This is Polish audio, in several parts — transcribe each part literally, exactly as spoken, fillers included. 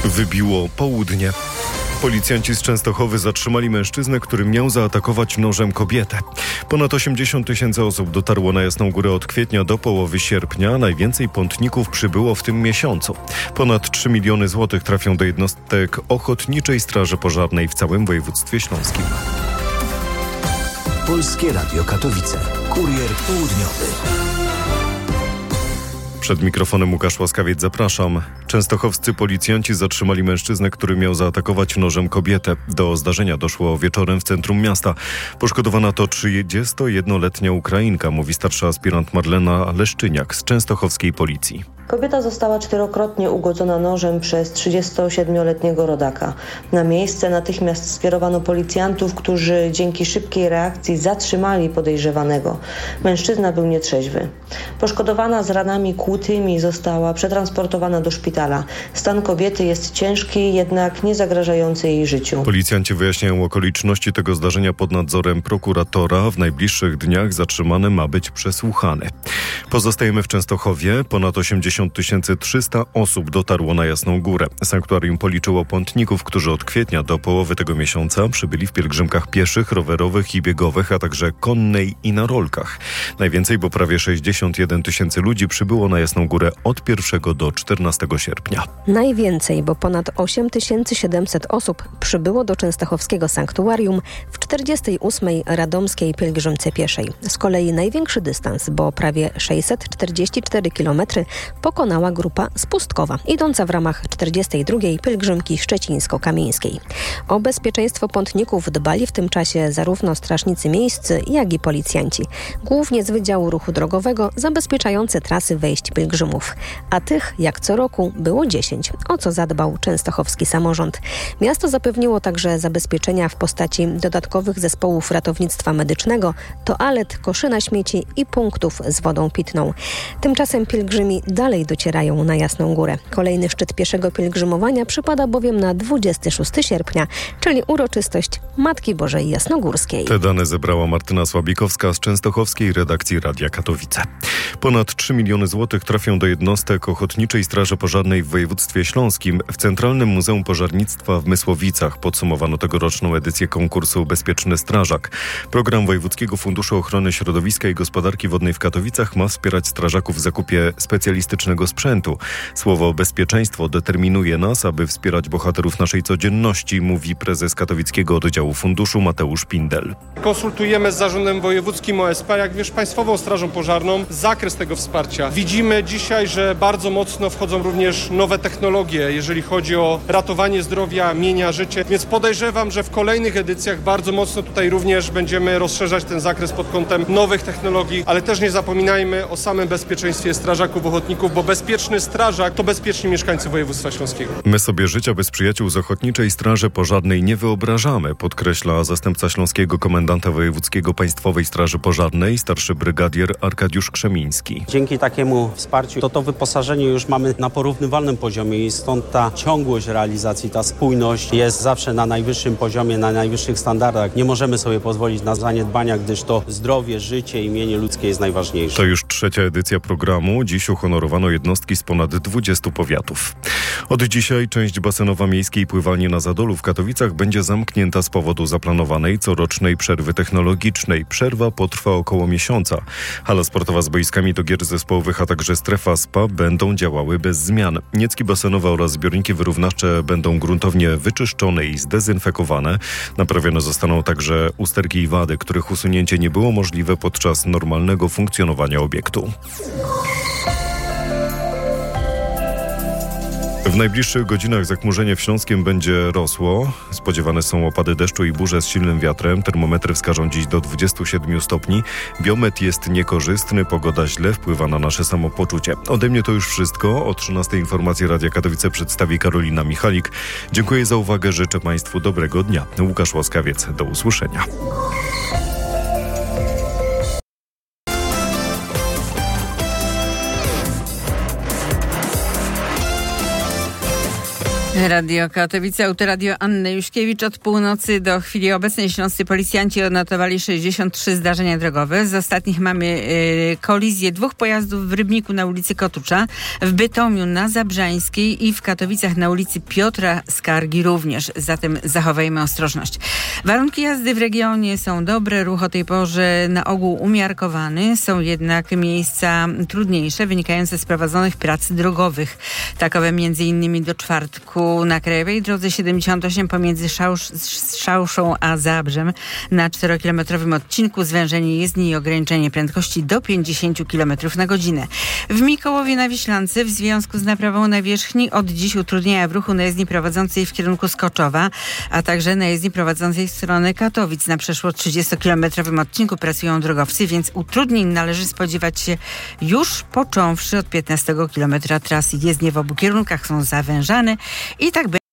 Wybiło południe. Policjanci z Częstochowy zatrzymali mężczyznę, który miał zaatakować nożem kobietę. Ponad osiemdziesiąt tysięcy osób dotarło na Jasną Górę od kwietnia do połowy sierpnia. Najwięcej pątników przybyło w tym miesiącu. Ponad trzy miliony złotych trafią do jednostek Ochotniczej Straży Pożarnej w całym województwie śląskim. Polskie Radio Katowice. Kurier południowy. Przed mikrofonem Łukasz Łaskawiec, zapraszam. Częstochowscy policjanci zatrzymali mężczyznę, który miał zaatakować nożem kobietę. Do zdarzenia doszło wieczorem w centrum miasta. Poszkodowana to trzydziestojednoletnia Ukrainka, mówi starsza aspirant Marlena Leszczyniak z częstochowskiej policji. Kobieta została czterokrotnie ugodzona nożem przez trzydziestosiedmioletniego rodaka. Na miejsce natychmiast skierowano policjantów, którzy dzięki szybkiej reakcji zatrzymali podejrzewanego. Mężczyzna był nietrzeźwy. Poszkodowana z ranami kłutymi została przetransportowana do szpitala. Stan kobiety jest ciężki, jednak nie zagrażający jej życiu. Policjanci wyjaśniają okoliczności tego zdarzenia pod nadzorem prokuratora. W najbliższych dniach zatrzymany ma być przesłuchany. Pozostajemy w Częstochowie. Ponad osiemdziesiąt tysięcy trzysta osób dotarło na Jasną Górę. Sanktuarium policzyło pątników, którzy od kwietnia do połowy tego miesiąca przybyli w pielgrzymkach pieszych, rowerowych i biegowych, a także konnej i na rolkach. Najwięcej, bo prawie sześćdziesiąt jeden tysięcy ludzi przybyło na Jasną Górę od pierwszego do czternastego sierpnia. Najwięcej, bo ponad osiem tysięcy siedemset osób przybyło do częstochowskiego sanktuarium w czterdziestej ósmej radomskiej pielgrzymce pieszej. Z kolei największy dystans, bo prawie sześćset czterdzieści cztery kilometry, pokonała grupa z Pustkowa, idąca w ramach czterdziestej drugiej pielgrzymki szczecińsko-kamieńskiej. O bezpieczeństwo pątników dbali w tym czasie zarówno strażnicy miejscy, jak i policjanci. Głównie z Wydziału Ruchu Drogowego zabezpieczające trasy wejść pielgrzymów. A tych, jak co roku, było dziesięć, o co zadbał częstochowski samorząd. Miasto zapewniło także zabezpieczenia w postaci dodatkowych zespołów ratownictwa medycznego, toalet, koszy na śmieci i punktów z wodą pitną. Tymczasem pielgrzymi dalej docierają na Jasną Górę. Kolejny szczyt pieszego pielgrzymowania przypada bowiem na dwudziestego szóstego sierpnia, czyli uroczystość Matki Bożej Jasnogórskiej. Te dane zebrała Martyna Słabikowska z częstochowskiej redakcji Radia Katowice. Ponad trzy miliony złotych trafią do jednostek Ochotniczej Straży Pożarnej w województwie śląskim. W Centralnym Muzeum Pożarnictwa w Mysłowicach podsumowano tegoroczną edycję konkursu Bezpieczny Strażak. Program Wojewódzkiego Funduszu Ochrony Środowiska i Gospodarki Wodnej w Katowicach ma wspierać strażaków w zakupie specjalistycznego sprzętu. Słowo bezpieczeństwo determinuje nas, aby wspierać bohaterów naszej codzienności, mówi prezes katowickiego oddziału funduszu Mateusz Pindel. Konsultujemy z Zarządem Wojewódzkim O S P, jak wiesz, Państwową Strażą Pożarną, zakres tego wsparcia. Widzimy dzisiaj, że bardzo mocno wchodzą również nowe technologie, jeżeli chodzi o ratowanie zdrowia, mienia, życie, więc podejrzewam, że w kolejnych edycjach bardzo mocno tutaj również będziemy rozszerzać ten zakres pod kątem nowych technologii, ale też nie zapominajmy o samym bezpieczeństwie strażaków, ochotników, bo bezpieczny strażak to bezpieczni mieszkańcy województwa śląskiego. My sobie życia bez przyjaciół z Ochotniczej Straży Pożarnej nie wyobrażamy, podkreśla zastępca śląskiego komendanta wojewódzkiego Państwowej Straży Pożarnej, starszy brygadier Arkadiusz Krzemiński. Dzięki takiemu wsparciu to to wyposażenie już mamy na porównywalnym poziomie i stąd ta ciągłość realizacji, ta spójność jest zawsze na najwyższym poziomie, na najwyższych standardach. Nie możemy sobie pozwolić na zaniedbania, gdyż to zdrowie, życie i mienie ludzkie jest najważniejsze. To już trzecia edycja programu. Dziś uhonorowano jednostki z ponad dwudziestu powiatów. Od dzisiaj część basenowa miejskiej pływalni na Zadolu w Katowicach będzie zamknięta z powodu zaplanowanej corocznej przerwy technologicznej. Przerwa potrwa około miesiąca. Hala sportowa z boiskami do gier zespołowych, a także strefa spa będą działały bez zmian. Niecki basenowe oraz zbiorniki wyrównawcze będą gruntownie wyczyszczone i zdezynfekowane. Naprawione zostaną także usterki i wady, których usunięcie nie było możliwe podczas normalnego funkcjonowania obiektu. W najbliższych godzinach zachmurzenie w Śląskiem będzie rosło. Spodziewane są opady deszczu i burze z silnym wiatrem. Termometry wskażą dziś do dwudziestu siedmiu stopni. Biometr jest niekorzystny, pogoda źle wpływa na nasze samopoczucie. Ode mnie to już wszystko. O trzynastej informacji Radia Katowice przedstawi Karolina Michalik. Dziękuję za uwagę, życzę Państwu dobrego dnia. Łukasz Łaskawiec, do usłyszenia. Radio Katowice, Autoradio Anny Juśkiewicz. Od północy do chwili obecnej śląscy policjanci odnotowali sześćdziesiąt trzy zdarzenia drogowe. Z ostatnich mamy y, kolizję dwóch pojazdów w Rybniku na ulicy Kotucza, w Bytomiu na Zabrzańskiej i w Katowicach na ulicy Piotra Skargi również. Zatem zachowajmy ostrożność. Warunki jazdy w regionie są dobre, ruch o tej porze na ogół umiarkowany. Są jednak miejsca trudniejsze, wynikające z prowadzonych prac drogowych. Takowe między innymi do czwartku na krajowej drodze siedemdziesiąt osiem pomiędzy Szausz, Szauszą a Zabrzem na czterokilometrowym odcinku, zwężenie jezdni i ograniczenie prędkości do pięćdziesiąt kilometrów na godzinę. W Mikołowie na Wiślance w związku z naprawą nawierzchni od dziś utrudnienia w ruchu na jezdni prowadzącej w kierunku Skoczowa, a także na jezdni prowadzącej w stronę Katowic. Na przeszło trzydziestokilometrowym odcinku pracują drogowcy, więc utrudnień należy spodziewać się już począwszy od piętnastego kilometra trasy. Jezdnie w obu kierunkach są zawężane i tak będzie.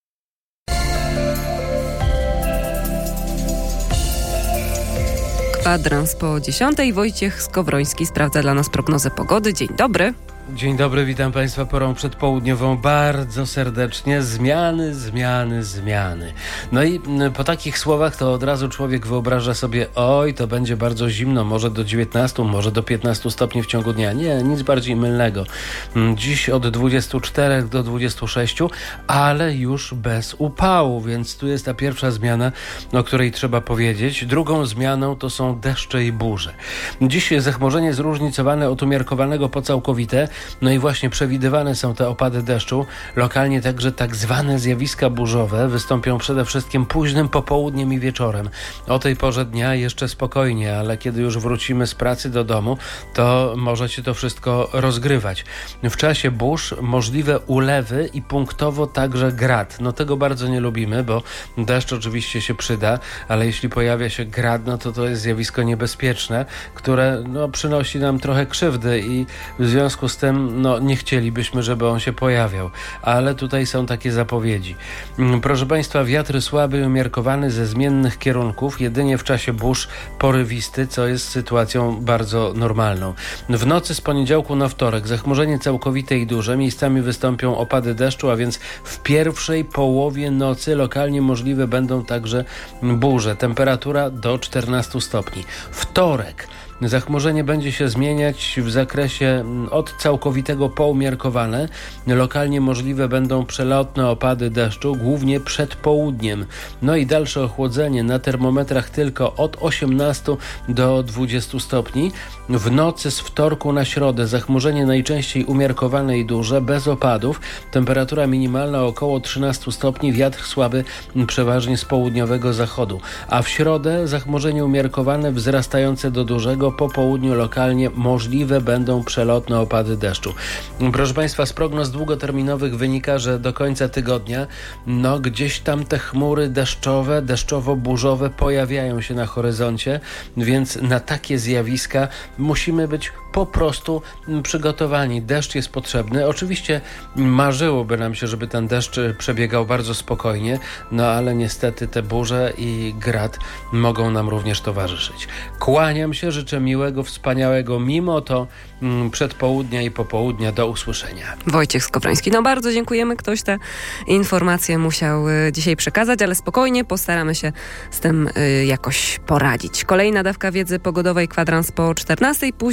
Kwadrans po dziesiątej. Wojciech Skowroński sprawdza dla nas prognozę pogody. Dzień dobry. Dzień dobry, witam Państwa porą przedpołudniową bardzo serdecznie. Zmiany, zmiany, zmiany. No i po takich słowach to od razu człowiek wyobraża sobie, oj, to będzie bardzo zimno, może do dziewiętnastu, może do piętnastu stopni w ciągu dnia. Nie, nic bardziej mylnego. Dziś od dwudziestu czterech do dwudziestu sześciu, ale już bez upału, więc tu jest ta pierwsza zmiana, o której trzeba powiedzieć. Drugą zmianą to są deszcze i burze. Dziś zachmurzenie zróżnicowane od umiarkowanego po całkowite. No i właśnie przewidywane są te opady deszczu. Lokalnie także tak zwane zjawiska burzowe wystąpią przede wszystkim późnym popołudniem i wieczorem. O tej porze dnia jeszcze spokojnie, ale kiedy już wrócimy z pracy do domu, to może się to wszystko rozgrywać. W czasie burz możliwe ulewy i punktowo także grad. No tego bardzo nie lubimy, bo deszcz oczywiście się przyda, ale jeśli pojawia się grad, no to to jest zjawisko niebezpieczne, które no, przynosi nam trochę krzywdy i w związku z tym no, nie chcielibyśmy, żeby on się pojawiał, ale tutaj są takie zapowiedzi. Proszę Państwa, wiatr słaby i umiarkowany ze zmiennych kierunków, jedynie w czasie burz porywisty, co jest sytuacją bardzo normalną. W nocy z poniedziałku na wtorek zachmurzenie całkowite i duże, miejscami wystąpią opady deszczu, a więc w pierwszej połowie nocy lokalnie możliwe będą także burze. Temperatura do czternastu stopni. Wtorek. Zachmurzenie będzie się zmieniać w zakresie od całkowitego po umiarkowane. Lokalnie możliwe będą przelotne opady deszczu, głównie przed południem. No i dalsze ochłodzenie na termometrach tylko od osiemnastu do dwudziestu stopni. W nocy z wtorku na środę zachmurzenie najczęściej umiarkowane i duże, bez opadów. Temperatura minimalna około trzynastu stopni, wiatr słaby przeważnie z południowego zachodu. A w środę zachmurzenie umiarkowane wzrastające do dużego. Po południu lokalnie możliwe będą przelotne opady deszczu. Proszę Państwa, z prognoz długoterminowych wynika, że do końca tygodnia no gdzieś tam te chmury deszczowe, deszczowo-burzowe pojawiają się na horyzoncie, więc na takie zjawiska musimy być po prostu przygotowani. Deszcz jest potrzebny. Oczywiście marzyłoby nam się, żeby ten deszcz przebiegał bardzo spokojnie, no ale niestety te burze i grad mogą nam również towarzyszyć. Kłaniam się, życzę miłego, wspaniałego, mimo to mm, przedpołudnia i popołudnia. Do usłyszenia. Wojciech Skowroński. No bardzo dziękujemy. Ktoś te informacje musiał y, dzisiaj przekazać, ale spokojnie postaramy się z tym y, jakoś poradzić. Kolejna dawka wiedzy pogodowej, kwadrans po czternastej. Później